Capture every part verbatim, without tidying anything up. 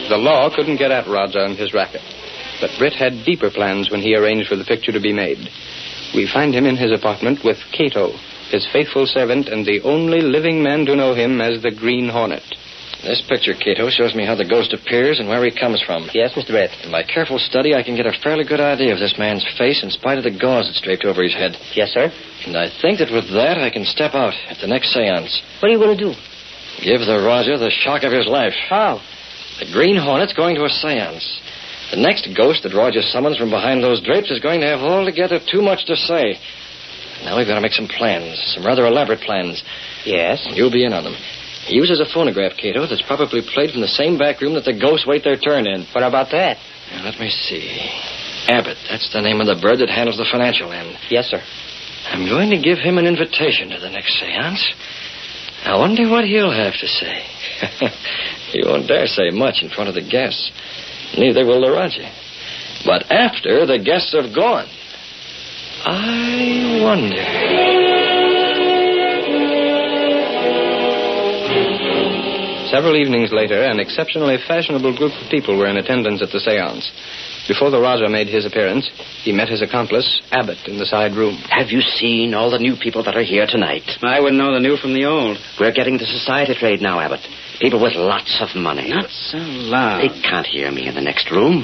The law couldn't get at Raja and his racket. But Britt had deeper plans when he arranged for the picture to be made. We find him in his apartment with Cato, his faithful servant and the only living man to know him as the Green Hornet. This picture, Cato, shows me how the ghost appears and where he comes from. Yes, Mister Britt. In my careful study, I can get a fairly good idea of this man's face in spite of the gauze that's draped over his head. Yes, sir. And I think that with that, I can step out at the next seance. What are you going to do? Give the Raja the shock of his life. How? The Green Hornet's going to a seance. The next ghost that Raja summons from behind those drapes is going to have altogether too much to say. Now we've got to make some plans, some rather elaborate plans. Yes? You'll be in on them. He uses a phonograph, Cato, that's probably played from the same back room that the ghosts wait their turn in. What about that? Now, let me see. Abbott, that's the name of the bird that handles the financial end. Yes, sir. I'm going to give him an invitation to the next seance. I wonder what he'll have to say. He won't dare say much in front of the guests. Neither will the Raja. But after the guests have gone, I wonder... Several evenings later, an exceptionally fashionable group of people were in attendance at the seance. Before the Raja made his appearance, he met his accomplice, Abbott, in the side room. Have you seen all the new people that are here tonight? I wouldn't know the new from the old. We're getting the society trade now, Abbott. People with lots of money. Not so loud. They can't hear me in the next room.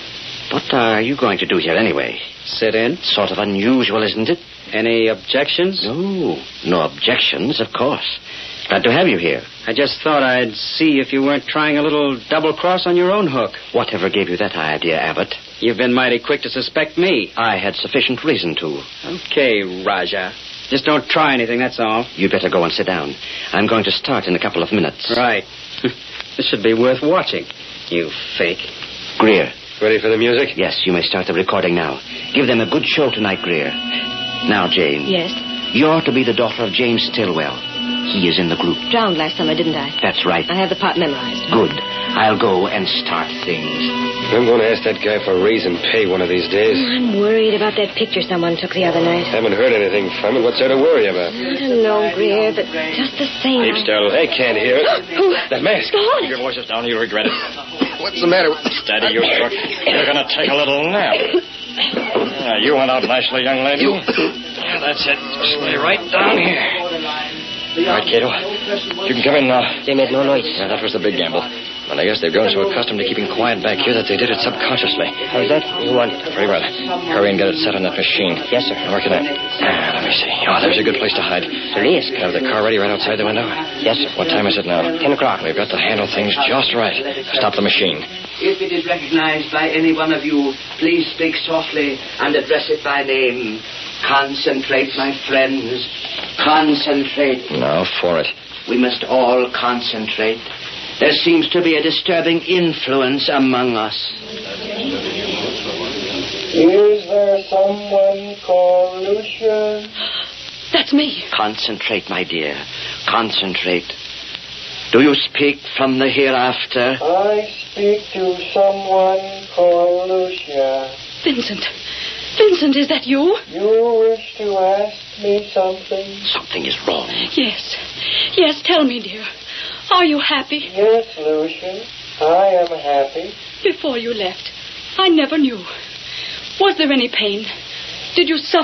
What are you going to do here anyway? Sit in. Sort of unusual, isn't it? Any objections? No. No objections, of course. Glad to have you here. I just thought I'd see if you weren't trying a little double cross on your own hook. Whatever gave you that idea, Abbott? You've been mighty quick to suspect me. I had sufficient reason to. Okay, Raja. Just don't try anything, that's all. You'd better go and sit down. I'm going to start in a couple of minutes. Right. This should be worth watching. You fake. Greer. Ready for the music? Yes, you may start the recording now. Give them a good show tonight, Greer. Now, Jane. Yes? You're to be the daughter of James Stillwell. He is in the group. Drowned last summer, didn't I? That's right. I have the part memorized. Good. I'll go and start things. I'm going to ask that guy for raise and pay one of these days. Oh, I'm worried about that picture someone took the other night. Haven't heard anything from it. What's there to worry about? I don't know, Greer, but just the same. Keep still. They can't hear it. That mask. Go on. Keep your voices down. You'll regret it. What's the matter with... Steady, you crook. You're going to take a little nap. Yeah, you went out nicely, young lady. Yeah, that's it. Just lay right down here. All right, Cato. You can come in now. They made no noise. Yeah, that was the big gamble. And I guess they've grown so accustomed to keeping quiet back here that they did it subconsciously. How's that? You want it? Very well. Hurry and get it set on that machine. Yes, sir. Now, where can I... Ah, let me see. Oh, there's a good place to hide. Risk. Have the car ready right outside the window? Yes, sir. What time is it now? Ten o'clock. We've got to handle things just right. Stop the machine. If it is recognized by any one of you, please speak softly and address it by name. Concentrate, my friends. Concentrate. Now for it. We must all concentrate. There seems to be a disturbing influence among us. Is there someone called Lucian? That's me. Concentrate, my dear. Concentrate. Do you speak from the hereafter? I speak to someone called Lucia. Vincent. Vincent, is that you? You wish to ask me something? Something is wrong. Yes. Yes, tell me, dear. Are you happy? Yes, Lucian. I am happy. Before you left, I never knew. Was there any pain? Did you suffer?